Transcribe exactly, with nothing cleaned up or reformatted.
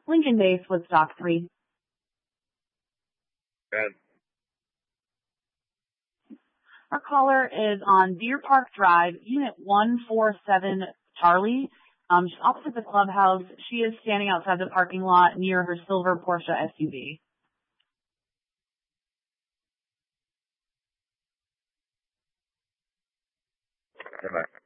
Lincoln Base, Woodstock three. Ben. Our caller is on Deer Park Drive, Unit one four seven Charlie. Um, she's opposite the clubhouse. She is standing outside the parking lot near her silver Porsche S U V. Good night.